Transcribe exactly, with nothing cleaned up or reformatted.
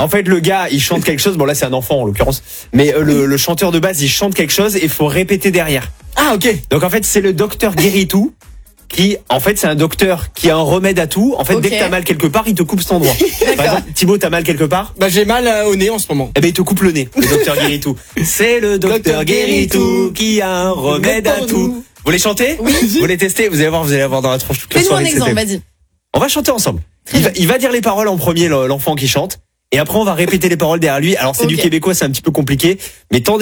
En fait, le gars, il chante quelque chose. Bon, là, c'est un enfant en l'occurrence. Mais euh, le, le chanteur de base, il chante quelque chose et il faut répéter derrière. Ah, ok. Donc en fait, c'est le docteur Guéritou qui, en fait, c'est un docteur qui a un remède à tout. En fait, Ok. dès que t'as mal quelque part, il te coupe cet endroit. Par exemple, Thibaut, t'as mal quelque part? Bah, j'ai mal euh, au nez en ce moment. Eh ben, il te coupe le nez, le docteur Guéritou. C'est le docteur Guéritou qui a un remède à tout. Vous les chantez? Oui. Vous les testez? Vous allez voir, vous allez avoir dans la tronche toute la Fais-nous un soirée. exemple, c'était- vas-y. On va chanter ensemble. Il va, il va dire les paroles en premier, le- l'enfant qui chante. Et après, on va répéter les paroles derrière lui. Alors, c'est Ok. du québécois, c'est un petit peu compliqué. Mais tendez